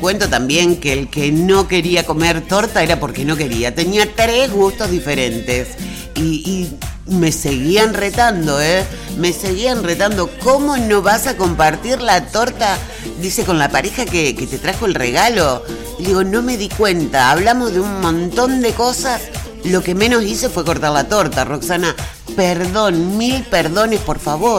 cuento también que el que no quería comer torta era porque no quería. Tenía 3 gustos diferentes. Y me seguían retando, Me seguían retando. ¿Cómo no vas a compartir la torta? Dice, con la pareja que te trajo el regalo. Y digo, no me di cuenta. Hablamos de un montón de cosas. Lo que menos hice fue cortar la torta, Roxana. Perdón, 1000 perdones, por favor.